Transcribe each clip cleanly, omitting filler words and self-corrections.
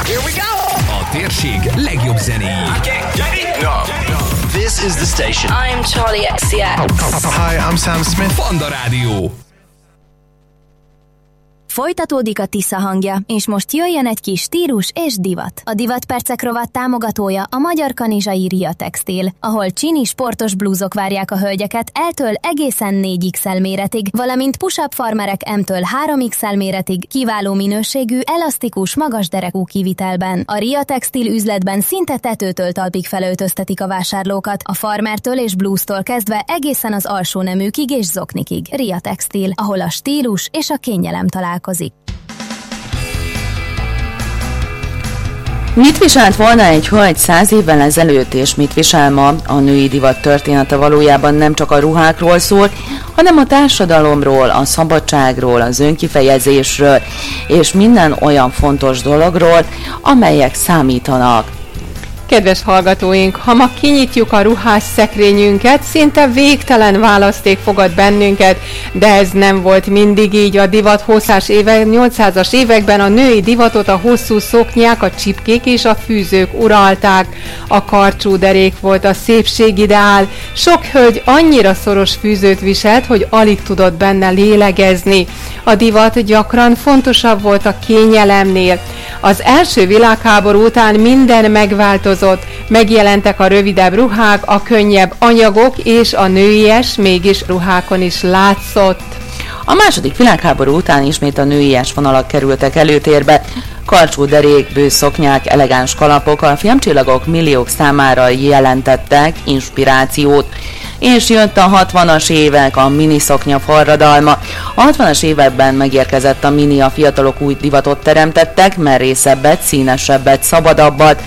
Here we go! A térség legjobb zenéi. This is the station. I'm Charlie XCX. Hi, I'm Sam Smith. Panda Rádió. Folytatódik a Tisza hangja, és most jöjjön egy kis stílus és divat. A Divatpercek rovat támogatója a magyar kanizsai Ria Textil, ahol csini sportos blúzok várják a hölgyeket L-től egészen 4XL méretig, valamint push-up farmerek M-től 3XL méretig kiváló minőségű, elasztikus, magas derekú kivitelben. A Ria Textil üzletben szinte tetőtől talpig felöltöztetik a vásárlókat, a farmertől és blúztól kezdve egészen az alsó neműkig és zoknikig. Ria Textil, ahol a stílus és a kényelem találkozik. Mit viselt volna egy hölgy 100 évvel ezelőtt, és mit visel ma? A női divat története valójában nem csak a ruhákról szól, hanem a társadalomról, a szabadságról, az önkifejezésről, és minden olyan fontos dologról, amelyek számítanak. Kedves hallgatóink, ha ma kinyitjuk a ruhás szekrényünket, szinte végtelen választék fogad bennünket, de ez nem volt mindig így. A divat hosszás 800-as években a női divatot a hosszú szoknyák, a csipkék és a fűzők uralták. A karcsú derék volt a szépségideál. Sok hölgy annyira szoros fűzőt viselt, hogy alig tudott benne lélegezni. A divat gyakran fontosabb volt a kényelemnél. Az első világháború után minden megváltozott, megjelentek a rövidebb ruhák, a könnyebb anyagok, és a nőies mégis ruhákon is látszott. A második világháború után ismét a nőies vonalak kerültek előtérbe. Karcsú derék, bő szoknyák, elegáns kalapok a filmcsillagok milliók számára jelentettek inspirációt. És jött a 60-as évek, a miniszoknya forradalma. A 60-as években megérkezett a mini, a fiatalok új divatot teremtettek, merészebbet, színesebbet, szabadabbat,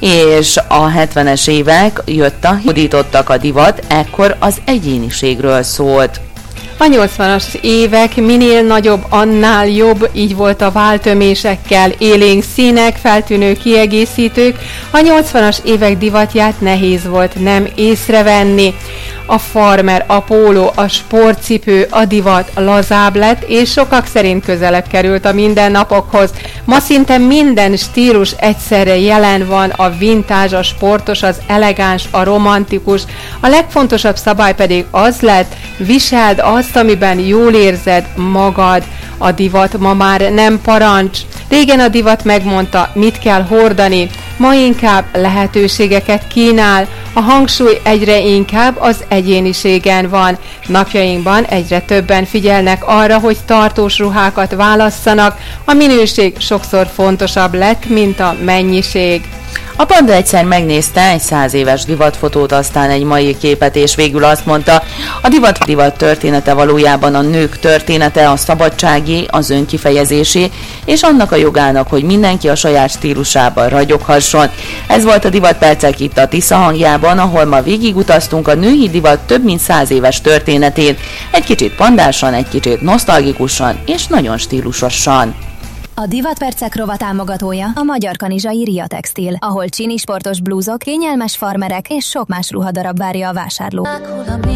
és a 70-es évek hódítottak a divat, ekkor az egyéniségről szólt. A 80-as évek minél nagyobb, annál jobb, így volt a váltömésekkel, élénk színek, feltűnő kiegészítők. A 80-as évek divatját nehéz volt nem észrevenni. A farmer, a póló, a sportcipő, a divat lazább lett, és sokak szerint közelebb került a mindennapokhoz. Ma szinte minden stílus egyszerre jelen van, a vintage, a sportos, az elegáns, a romantikus. A legfontosabb szabály pedig az lett, viseld azt, amiben jól érzed magad. A divat ma már nem parancs. Régen a divat megmondta, mit kell hordani, ma inkább lehetőségeket kínál. A hangsúly egyre inkább az egyéniségen van. Napjainkban egyre többen figyelnek arra, hogy tartós ruhákat válasszanak. A minőség sokszor fontosabb lett, mint a mennyiség. A Panda egyszer megnézte egy 100 éves divatfotót, aztán egy mai képet, és végül azt mondta, a divat története valójában a nők története, a szabadságé, az önkifejezésé, és annak a jogának, hogy mindenki a saját stílusában ragyoghasson. Ez volt a Divatpercek itt a Tisza hangjában, ahol ma végigutaztunk a női divat több mint 100 éves történetén, egy kicsit pandásan, egy kicsit nosztalgikusan, és nagyon stílusosan. A Divatpercek rovat támogatója a magyar kanizsai Ria Textil, ahol csini sportos blúzok, kényelmes farmerek és sok más ruhadarab várja a vásárlót.